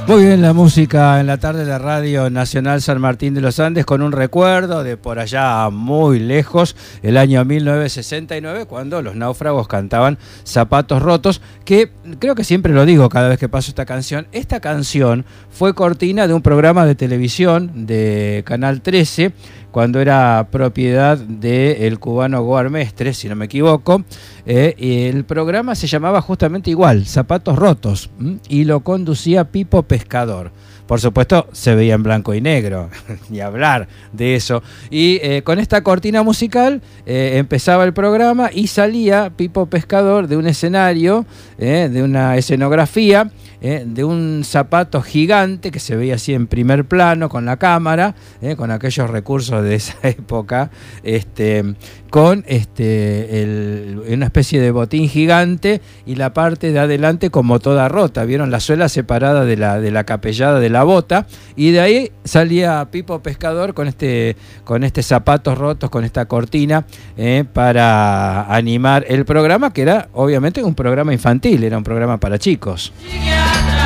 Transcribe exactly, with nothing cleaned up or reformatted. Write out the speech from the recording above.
Muy bien, la música en la tarde de Radio Nacional San Martín de los Andes, con un recuerdo de por allá muy lejos, el año mil novecientos sesenta y nueve, cuando los Náufragos cantaban Zapatos Rotos, que creo que siempre lo digo cada vez que paso esta canción. Esta canción fue cortina de un programa de televisión de Canal trece, cuando era propiedad del cubano Goar Mestre, si no me equivoco. Eh, y el programa se llamaba justamente igual, Zapatos Rotos, ¿m? Y lo conducía Pipo Pescador. Por supuesto, se veía en blanco y negro, ni hablar de eso. Y eh, con esta cortina musical eh, empezaba el programa y salía Pipo Pescador de un escenario, eh, de una escenografía, eh, de un zapato gigante que se veía así en primer plano con la cámara, eh, con aquellos recursos de esa época, este, con este, el, una especie de botín gigante y la parte de adelante como toda rota. ¿Vieron? La suela separada de la, de la capellada de la bota, y de ahí salía Pipo Pescador con este, con este zapatos rotos, con esta cortina, eh, para animar el programa, que era obviamente un programa infantil, era un programa para chicos.